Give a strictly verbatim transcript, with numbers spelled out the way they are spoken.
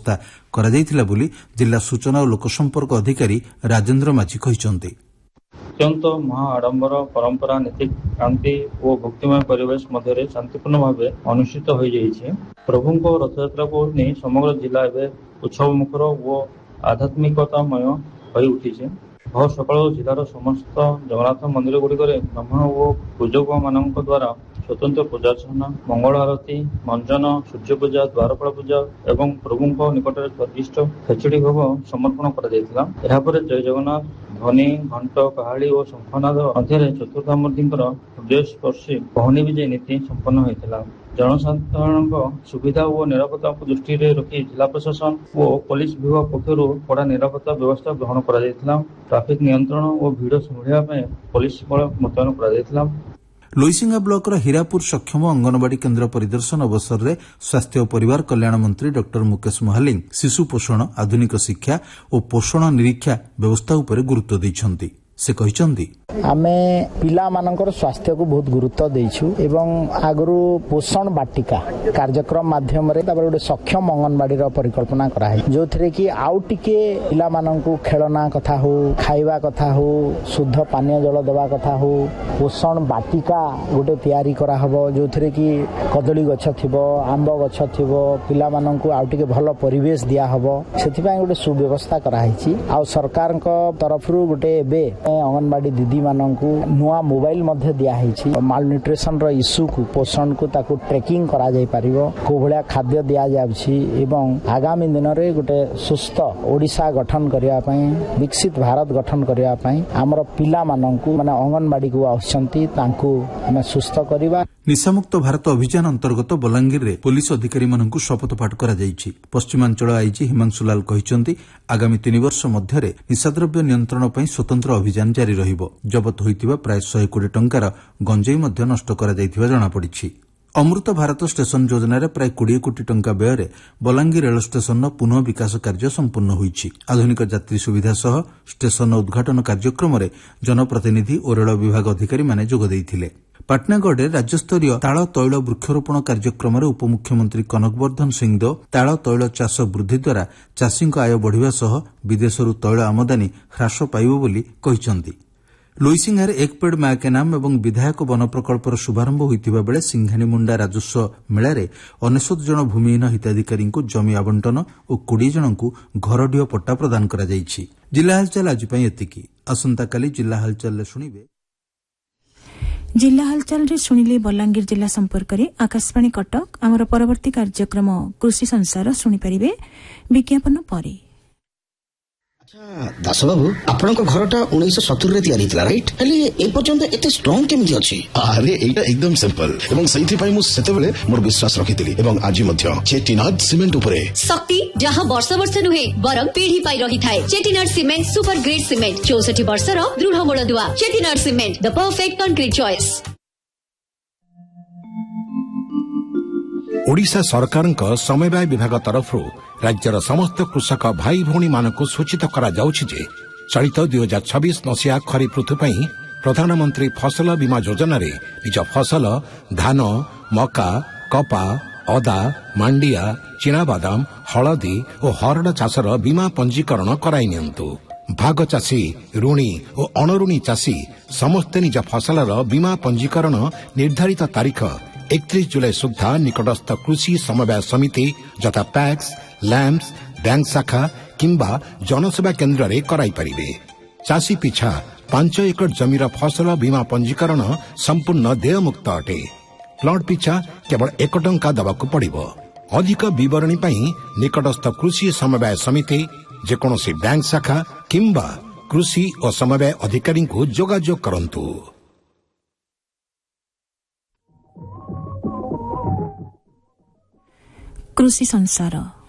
ବ୍ୟବସ୍ଥା କରାଯାଇଥିଲା ବୋଲି ଜିଲ୍ଲା ସୂଚନା ଓ ଲୋକସମ୍ପର୍କ ଅଧିକାରୀ ରାଜେନ୍ଦ୍ର ମାଝୀ କହିଛନ୍ତି। ଅତ୍ୟନ୍ତ ମହା ଆଡମ୍ବର ପରମ୍ପରା ନୀତିକାନ୍ତି ଓ ଭକ୍ତିମୟ ପରିବେଶ ମଧ୍ୟରେ ଶାନ୍ତିପୂର୍ଣ୍ଣ ଭାବେ ଅନୁଷ୍ଠିତ ହୋଇଯାଇଛି। ପ୍ରଭୁଙ୍କ ରଥଯାତ୍ରାକୁ ନେଇ ସମଗ୍ର ଜିଲ୍ଲା ଏବେ ଉତ୍ସବ ମୁଖର ଓ ଆଧ୍ୟାତ୍ମିକତାମୟ ହୋଇ ଉଠିଛି। ଭୋର ସକାଳୁ ଜିଲ୍ଲାର ସମସ୍ତ ଜଗନ୍ନାଥ ମନ୍ଦିର ଗୁଡ଼ିକରେ ବ୍ରାହ୍ମଣ ଓ ପୂଜକମାନଙ୍କ ଦ୍ୱାରା ସ୍ୱତନ୍ତ୍ର ପୂଜାର୍ଚ୍ଚନା, ମଙ୍ଗଳ ଆରତୀ, ମଞ୍ଜନ, ସୂର୍ଯ୍ୟ ପୂଜା, ଦ୍ୱାରପାଳ ପୂଜା ଏବଂ ପ୍ରଭୁଙ୍କ ନିକଟରେ ସ୍ୱାଦିଷ୍ଟ ଖେଚୁଡ଼ି ଭୋଗ ସମର୍ପଣ କରାଯାଇଥିଲା। ଏହାପରେ ଜୟ ଜଗନ୍ନାଥ ଧ୍ୱନି, ଘଣ୍ଟ, କାହାଳି ଓ ଶଙ୍ଖନାଦ ମଧ୍ୟରେ ଚତୁର୍ଦ୍ଧାମୂର୍ତ୍ତିଙ୍କର ହୃଦୟସ୍ପର୍ଶୀ ପହଣ୍ଡି ବିଜେ ନୀତି ସମ୍ପନ୍ନ ହୋଇଥିଲା। ଜନସାଧାରଣଙ୍କ ସୁବିଧା ଓ ନିରାପତ୍ତାକୁ ଦୃଷ୍ଟିରେ ରଖି ଜିଲ୍ଲା ପ୍ରଶାସନ ଓ ପୋଲିସ ବିଭାଗ ପକ୍ଷରୁ କଡ଼ା ନିରାପତ୍ତା ବ୍ୟବସ୍ଥା ଗ୍ରହଣ କରାଯାଇଥିଲା। ଟ୍ରାଫିକ୍ ନିୟନ୍ତ୍ରଣ ଓ ଭିଡ଼ ସମ୍ଭାଳିବା ପାଇଁ ପୋଲିସ ବଳ ମୁତୟନ କରାଯାଇଥିଲା। ଲୁଇସିଙ୍ଗା ବ୍ଲକର ହୀରାପୁର ସକ୍ଷମ ଅଙ୍ଗନବାଡି କେନ୍ଦ୍ର ପରିଦର୍ଶନ ଅବସରରେ ସ୍ୱାସ୍ଥ୍ୟ ଓ ପରିବାର କଲ୍ୟାଣ ମନ୍ତ୍ରୀ ଡକ୍ଟର ମୁକେଶ ମହାଲିକ ଶିଶୁ ପୋଷଣ, ଆଧୁନିକ ଶିକ୍ଷା ଓ ପୋଷଣ ନିରୀକ୍ଷା ବ୍ୟବସ୍ଥା ଉପରେ ଗୁରୁତ୍ୱ ଦେଇଛନ୍ତି। ସେ କହିଛନ୍ତି, ଆମେ ପିଲାମାନଙ୍କର ସ୍ୱାସ୍ଥ୍ୟକୁ ବହୁତ ଗୁରୁତ୍ୱ ଦେଇଛୁ ଏବଂ ଆଗରୁ ପୋଷଣ ବାଟିକା କାର୍ଯ୍ୟକ୍ରମ ମାଧ୍ୟମରେ ତାପରେ ଗୋଟେ ସକ୍ଷମ ଅଙ୍ଗନବାଡିର ପରିକଳ୍ପନା କରାଯାଇଛି, ଯୋଉଥିରେ କି ଆଉ ଟିକେ ପିଲାମାନଙ୍କୁ ଖେଳନା କଥା ହଉ, ଖାଇବା କଥା ହଉ, ଶୁଦ୍ଧ ପାନୀୟ ଜଳ ଦେବା କଥା ହଉ, ପୋଷଣ ବାଟିକା ଗୋଟେ ତିଆରି କରାହବ, ଯୋଉଥିରେ କି କଦଳୀ ଗଛ ଥିବ, ଆମ୍ବ ଗଛ ଥିବ, ପିଲାମାନଙ୍କୁ ଆଉ ଟିକେ ଭଲ ପରିବେଶ ଦିଆହବ, ସେଥିପାଇଁ ଗୋଟେ ସୁବ୍ୟବସ୍ଥା କରାଯାଇଛି। ଆଉ ସରକାରଙ୍କ ତରଫରୁ ଗୋଟେ ଏବେ ଅଙ୍ଗନବାଡି ଦିଦି ମାନଙ୍କୁ ନୂଆ ମୋବାଇଲ ମଧ୍ୟ ଦିଆହେଇଛି। ମାଲନ୍ୟୁଟ୍ରିସନ ର ଇସ୍ୟୁକୁ ପୋଷଣକୁ ତାକୁ ଟ୍ରେକିଂ କରାଯାଇ ପାରିବ, କୋଉ ଭଳିଆ ଖାଦ୍ୟ ଦିଆଯାଉଛି ଏବଂ ଆଗାମୀ ଦିନରେ ଗୋଟେ ସୁସ୍ଥ ଓଡ଼ିଶା ଗଠନ କରିବା ପାଇଁ, ବିକଶିତ ଭାରତ ଗଠନ କରିବା ପାଇଁ ଆମର ପିଲାମାନଙ୍କୁ ମାନେ ଅଙ୍ଗନବାଡିକୁ ଆସୁଛନ୍ତି ତାଙ୍କୁ ଆମେ ସୁସ୍ଥ କରିବା। ନିଶାମୁକ୍ତ ଭାରତ ଅଭିଯାନ ଅନ୍ତର୍ଗତ ବଲାଙ୍ଗୀରରେ ପୋଲିସ ଅଧିକାରୀମାନଙ୍କୁ ଶପଥପାଠ କରାଯାଇଛି। ପଶ୍ଚିମାଞ୍ଚଳ ଆଇଜି ହିମାଂଶୁ ଲାଲ କହିଛନ୍ତି, ଆଗାମୀ ତିନି ବର୍ଷ ମଧ୍ୟରେ ନିଶାଦ୍ରବ୍ୟ ନିୟନ୍ତ୍ରଣ ପାଇଁ ସ୍ୱତନ୍ତ୍ର ଅଭିଯାନ ଜାରି ରହିବ। ଜବତ ହୋଇଥିବା ପ୍ରାୟ ଶହେ କୋଟି ଟଙ୍କାର ଗଞ୍ଜେଇ ମଧ୍ୟ ନଷ୍ଟ କରାଯାଇଥିବା ଜଣାପଡ଼ିଛି। ଅମୃତ ଭାରତ ଷ୍ଟେସନ ଯୋଜନାରେ ପ୍ରାୟ କୋଡ଼ିଏ କୋଟି ଟଙ୍କା ବ୍ୟୟରେ ବଲାଙ୍ଗୀର ରେଳ ଷ୍ଟେସନର ପୁନଃ ବିକାଶ କାର୍ଯ୍ୟ ସମ୍ପୂର୍ଣ୍ଣ ହୋଇଛି। ଆଧୁନିକ ଯାତ୍ରୀ ସୁବିଧା ସହ ଷ୍ଟେସନର ଉଦ୍ଘାଟନ କାର୍ଯ୍ୟକ୍ରମରେ ଜନପ୍ରତିନିଧି ଓ ରେଳ ବିଭାଗ ଅଧିକାରୀମାନେ ଯୋଗ ଦେଇଥିଲେ। ପାଟନାଗଡ଼ରେ ରାଜ୍ୟସ୍ତରୀୟ ତାଳ ତୈଳ ବୃକ୍ଷରୋପଣ କାର୍ଯ୍ୟକ୍ରମରେ ଉପମୁଖ୍ୟମନ୍ତ୍ରୀ କନକବର୍ଦ୍ଧନ ସିଂହଦେଓ ତାଳ ତୈଳ ଚାଷ ବୃଦ୍ଧି ଦ୍ୱାରା ଚାଷୀଙ୍କ ଆୟ ବଢ଼ିବା ସହ ବିଦେଶରୁ ତୈଳ ଆମଦାନୀ ହ୍ରାସ ପାଇବ ବୋଲି କହିଛନ୍ତି। ଲୁଇସିଂହାରେ ଏକ ପେଡ୍ ମା କେ ନାମ ଏବଂ ବିଧାୟକ ବନ ପ୍ରକଳ୍ପର ଶୁଭାରମ୍ଭ ହୋଇଥିବା ବେଳେ ସିଂଘାନିମୁଣ୍ଡା ରାଜସ୍ୱ ମେଳାରେ ଅନେଶ୍ୱତ ଜଣ ଭୂମିହୀନ ହିତାଧିକାରୀଙ୍କୁ ଜମି ଆବଣ୍ଟନ ଓ କୋଡ଼ିଏ ଜଣଙ୍କୁ ଘରଡିହ ପଟ୍ଟା ପ୍ରଦାନ କରାଯାଇଛି। ଜିଲ୍ଲା ହାଲଚାଲ ଆଜି ପାଇଁ ଏତିକି। ଆସନ୍ତାକାଲି ଜିଲ୍ଲା ହାଲଚାଲରେ ଶୁଣିବେ। ଜିଲ୍ଲା ହାଲଚାଲରେ ଶୁଣିଲେ ବଲାଙ୍ଗୀର ଜିଲ୍ଲା ସମ୍ପର୍କରେ ଆକାଶବାଣୀ କଟକ। ଆମର ପରବର୍ତ୍ତୀ କାର୍ଯ୍ୟକ୍ରମ କୃଷି ସଂସାର ଶୁଣିପାରିବେ ବିଜ୍ଞାପନ ପରେ। ଦାସବାବୁ, ଆପଣଙ୍କ ଘରଟା ଉଣେଇଶହ ସତୁରିରେ ତିଆରି ହେଇଥିଲା ରାଇଟ୍? ହେଲେ ଏ ପର୍ଯ୍ୟନ୍ତ ଏତେ ଷ୍ଟ୍ରଙ୍ଗ କେମିତି ଅଛି? ଆରେ ଏଇଟା ଏକଦମ ସିମ୍ପଲ ଏବଂ ସେଇଥିପାଇଁ ମୁଁ ସେତେବେଳେ ମୋର ବିଶ୍ୱାସ ରଖିଥିଲି ଏବଂ ଆଜି ମଧ୍ୟ ଚେଟିନାଡ୍ ସିମେଣ୍ଟ ଉପରେ ଶକ୍ତି ଯାହା ବର୍ଷ ବର୍ଷ ନୁହେଁ ବରଂ ପିଢ଼ି ପାଇ ରହିଥାଏ। ଚେଟିନାଡ୍ ସିମେଣ୍ଟ ସୁପର ଗ୍ରେଡ୍ ସିମେଣ୍ଟ, ଚଉଷଠି ବର୍ଷର ଦୃଢ଼ ମୂଳଦୁଆ। ଚେଟିନାଡ୍ ସିମେଣ୍ଟ, ଦ ପରଫେକ୍ଟ କଂକ୍ରିଟ ଚଏସ୍। ଓଡ଼ିଶା ସରକାରଙ୍କ ସମବାୟ ବିଭାଗ ତରଫରୁ ରାଜ୍ୟର ସମସ୍ତ କୃଷକ ଭାଇ ଭଉଣୀମାନଙ୍କୁ ସୂଚିତ କରାଯାଉଛି ଯେ ଚଳିତ ଦୁଇ ହଜାର ଛବିଶ ମସିହା ଖରିଫ ଋତୁ ପାଇଁ ପ୍ରଧାନମନ୍ତ୍ରୀ ଫସଲ ବୀମା ଯୋଜନାରେ ନିଜ ଫସଲ ଧାନ, ମକା, କପା, ଅଦା, ମାଣ୍ଡିଆ, ଚିନାବାଦାମ, ହଳଦୀ ଓ ହରଡ଼ ଚାଷର ବୀମା ପଞ୍ଜୀକରଣ କରାଇ ନିଅନ୍ତୁ। ଭାଗ ଚାଷୀ, ଋଣୀ ଓ ଅଣଋଣୀ ଚାଷୀ ସମସ୍ତେ ନିଜ ଫସଲର ବୀମା ପଞ୍ଜୀକରଣ ନିର୍ଦ୍ଧାରିତ ତାରିଖ ଏକତିରିଶ ଜୁଲାଇ ସୁଦ୍ଧା ନିକଟସ୍ଥ କୃଷି ସମବାୟ ସମିତି ଯଥା ପ୍ୟାକ୍ସ, ଲ୍ୟାମ୍ପସ୍, ବ୍ୟାଙ୍କ ଶାଖା କିମ୍ବା ଜନସେବା କେନ୍ଦ୍ରରେ କରାଇପାରିବେ। ଚାଷୀ ପିଛା ପାଞ୍ଚ ଏକର ଜମିର ଫସଲ ବୀମା ପଞ୍ଜୀକରଣ ସମ୍ପୂର୍ଣ୍ଣ ଦେୟମୁକ୍ତ ଅଟେ। ପ୍ଲଟ ପିଛା କେବଳ ଏକ ଟଙ୍କା ଦେବାକୁ ପଡ଼ିବ। ଅଧିକ ବିବରଣୀ ପାଇଁ ନିକଟସ୍ଥ କୃଷି ସମବାୟ ସମିତି, ଯେକୌଣସି ବ୍ୟାଙ୍କ ଶାଖା କିମ୍ବା କୃଷି ଓ ସମବାୟ ଅଧିକାରୀଙ୍କୁ ଯୋଗାଯୋଗ କରନ୍ତୁ। କୃଷି ସଂସାର